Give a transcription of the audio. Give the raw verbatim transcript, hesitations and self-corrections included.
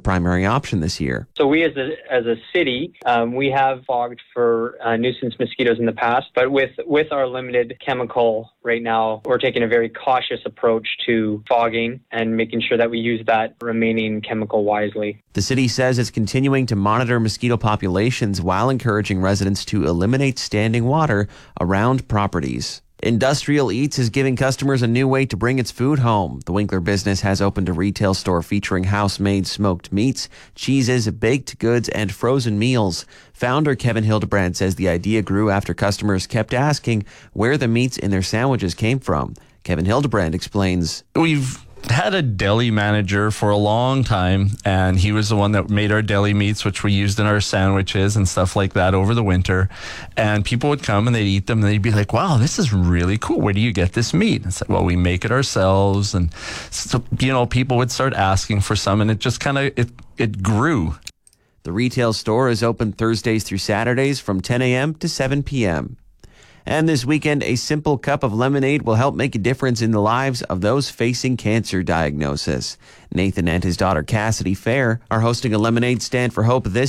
primary option this year. So we as a as a city, um, we have fogged for uh, nuisance mosquitoes in the past, but with, with our limited chemical right now, we're taking a very cautious approach to fogging and making sure that we use that remaining chemical wisely. The city says it's continuing to monitor mosquito populations while encouraging residents to eliminate standing water around properties. Industrial Eats is giving customers a new way to bring its food home. The Winkler business has opened a retail store featuring house-made smoked meats, cheeses, baked goods, and frozen meals. Founder Kevin Hildebrand says the idea grew after customers kept asking where the meats in their sandwiches came from. Kevin Hildebrand explains, We've had a deli manager for a long time, and he was the one that made our deli meats, which we used in our sandwiches and stuff like that over the winter. And people would come and they'd eat them and they'd be like, wow, this is really cool. Where do you get this meat? And I said, well, we make it ourselves. And so, you know, people would start asking for some, and it just kind of, it, it grew. The retail store is open Thursdays through Saturdays from ten a.m. to seven p.m. And this weekend, a simple cup of lemonade will help make a difference in the lives of those facing cancer diagnosis. Nathan and his daughter Cassidy Fair are hosting a lemonade stand for hope this